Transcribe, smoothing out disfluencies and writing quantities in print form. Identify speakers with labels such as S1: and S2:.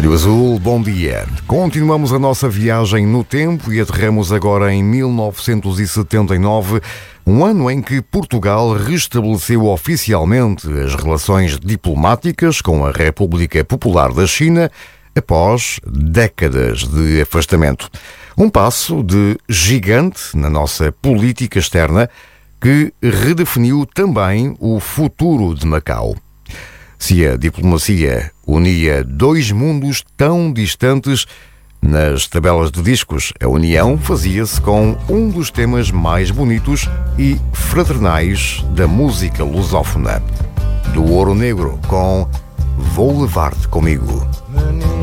S1: Rádio Azul, bom dia. Continuamos a nossa viagem no tempo e aterramos agora em 1979, um ano em que Portugal restabeleceu oficialmente as relações diplomáticas com a República Popular da China após décadas de afastamento. Um passo de gigante na nossa política externa que redefiniu também o futuro de Macau. Se a diplomacia unia dois mundos tão distantes, nas tabelas de discos, a união fazia-se com um dos temas mais bonitos e fraternais da música lusófona, do Ouro Negro, com Vou Levar-te Comigo.